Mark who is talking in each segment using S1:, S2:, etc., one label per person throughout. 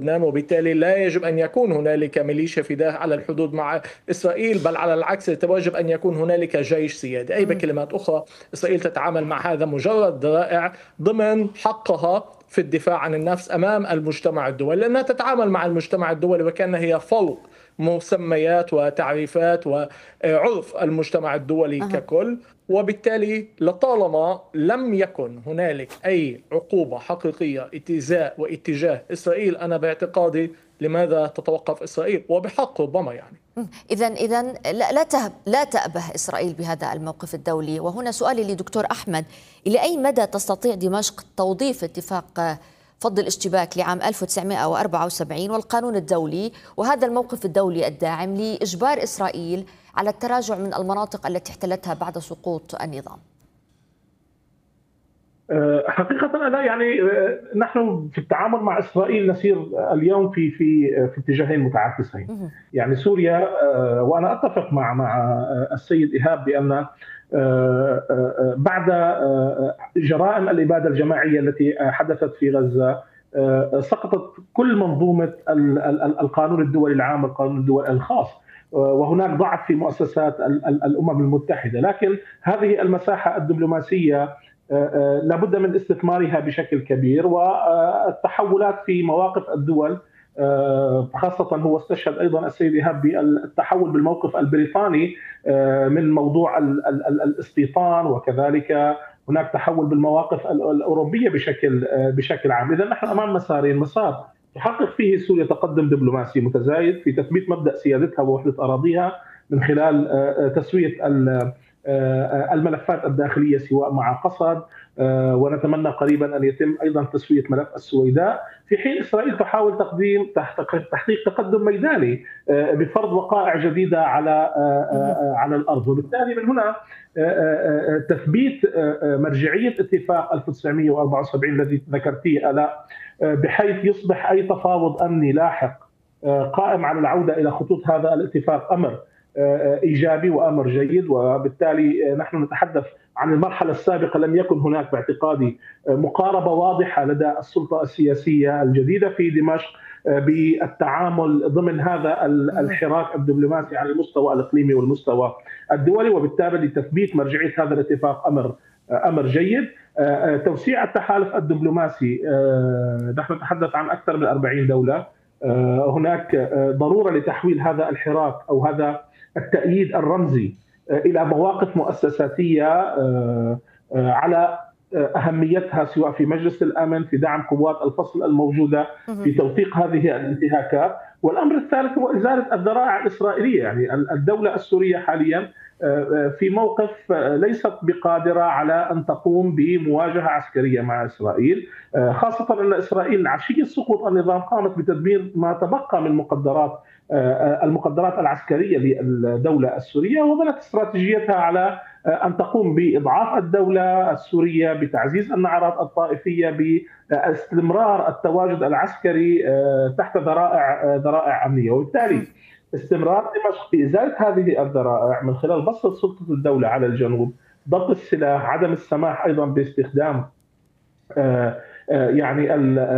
S1: لبنان، وبالتالي لا يجب أن يكون هنالك ميليشيا فداء على الحدود مع إسرائيل، بل على العكس يجب أن يكون هنالك جيش سيادي. أي بكلمات أخرى إسرائيل تتعامل مع هذا مجرد ذرائع ضمن حقها في الدفاع عن النفس أمام المجتمع الدولي، لأنها تتعامل مع المجتمع الدولي وكأنها هي فوق مسميات وتعريفات وعرف المجتمع الدولي ككل. وبالتالي لطالما لم يكن هنالك أي عقوبة حقيقية اتجاه إسرائيل، أنا باعتقادي لماذا تتوقف إسرائيل؟ وبحق ربما يعني.
S2: إذا لا تأبه إسرائيل بهذا الموقف الدولي. وهنا سؤالي لدكتور أحمد: إلى أي مدى تستطيع دمشق توظيف اتفاق فض الاشتباك لعام 1974 والقانون الدولي وهذا الموقف الدولي الداعم لإجبار إسرائيل على التراجع من المناطق التي احتلتها بعد سقوط النظام؟
S3: حقيقة لا، يعني نحن في التعامل مع إسرائيل نسير اليوم في اتجاهين متعاكسين. يعني سوريا، وأنا أتفق مع السيد إيهاب بأن بعد جرائم الإبادة الجماعية التي حدثت في غزة سقطت كل منظومة القانون الدولي العام والقانون الدولي الخاص، وهناك ضعف في مؤسسات الأمم المتحدة. لكن هذه المساحة الدبلوماسية لابد من استثمارها بشكل كبير، والتحولات في مواقف الدول، خاصة هو استشهد أيضا السيد إيهاب بالتحول بالموقف البريطاني من موضوع الاستيطان، وكذلك هناك تحول بالمواقف الأوروبية بشكل عام. إذا نحن أمام مسارين: مسار تحقق فيه سوريا تقدم دبلوماسي متزايد في تثبيت مبدأ سيادتها ووحدة أراضيها من خلال تسوية الملفات الداخلية سواء مع قسد، ونتمنى قريبا أن يتم أيضا تسوية ملف السويداء، في حين إسرائيل تحاول تحقيق تقدم ميداني بفرض وقائع جديدة على الأرض. وبالتالي من هنا تثبيت مرجعية اتفاق 1974 الذي ذكرتيه آلاء، بحيث يصبح أي تفاوض أمني لاحق قائم على العودة إلى خطوط هذا الاتفاق أمر إيجابي وأمر جيد. وبالتالي نحن نتحدث عن المرحلة السابقة، لم يكن هناك باعتقادي مقاربة واضحة لدى السلطة السياسية الجديدة في دمشق بالتعامل ضمن هذا الحراك الدبلوماسي على المستوى الإقليمي والمستوى الدولي. وبالتالي لتثبيت مرجعية هذا الاتفاق أمر جيد. توسيع التحالف الدبلوماسي، نحن نتحدث عن أكثر من 40 دولة. هناك ضرورة لتحويل هذا الحراك أو هذا التأييد الرمزي إلى مواقف مؤسساتية على أهميتها، سواء في مجلس الأمن، في دعم قوات الفصل الموجودة، في توثيق هذه الانتهاكات. والأمر الثالث هو إزالة الذرائع الإسرائيلية. يعني الدولة السورية حاليا في موقف ليست بقادرة على أن تقوم بمواجهة عسكرية مع إسرائيل، خاصة أن إسرائيل عشية سقوط النظام قامت بتدمير ما تبقى من المقدرات العسكرية للدولة السورية، وبنت استراتيجيتها على أن تقوم بإضعاف الدولة السورية، بتعزيز النعرات الطائفية، باستمرار التواجد العسكري تحت ذرائع أمنية. وبالتالي استمرار دمشق في إزالة هذه الذرائع من خلال بسط سلطة الدولة على الجنوب، ضبط السلاح، عدم السماح أيضا باستخدام يعني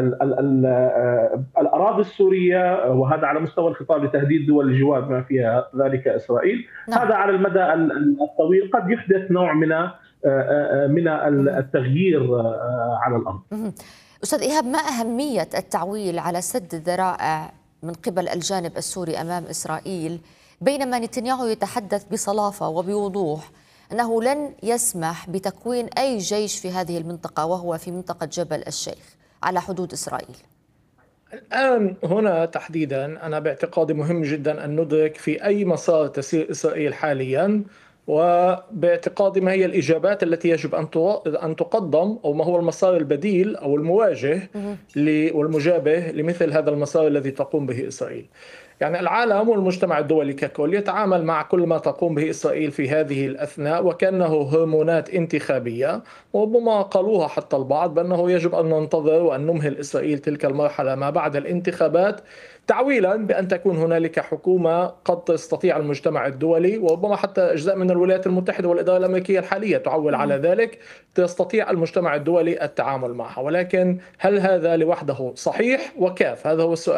S3: الأراضي السورية، وهذا على مستوى الخطاب لتهديد دول الجوار بما فيها ذلك إسرائيل. هذا على المدى الطويل قد يحدث نوع من التغيير على الأرض.
S2: أستاذ إيهاب، ما أهمية التعويل على سد الذرائع من قبل الجانب السوري أمام إسرائيل، بينما نتنياهو يتحدث بصلافة وبوضوح أنه لن يسمح بتكوين أي جيش في هذه المنطقة، وهو في منطقة جبل الشيخ على حدود إسرائيل؟
S1: الآن هنا تحديدا أنا باعتقادي مهم جدا أن ندرك في أي مسار تسير إسرائيل حاليا، وباعتقادي ما هي الإجابات التي يجب أن تقدم، أو ما هو المسار البديل أو المواجه والمجابه لمثل هذا المسار الذي تقوم به إسرائيل. يعني العالم والمجتمع الدولي ككل يتعامل مع كل ما تقوم به إسرائيل في هذه الأثناء وكأنه هرمونات انتخابية، وربما قالوها حتى البعض بأنه يجب أن ننتظر وأن نمهل إسرائيل تلك المرحلة ما بعد الانتخابات، تعويلا بأن تكون هنالك حكومة قد تستطيع المجتمع الدولي، وربما حتى أجزاء من الولايات المتحدة والإدارة الأمريكية الحالية تعول على ذلك، تستطيع المجتمع الدولي التعامل معها. ولكن هل هذا لوحده صحيح؟ وكيف؟ هذا هو السؤال.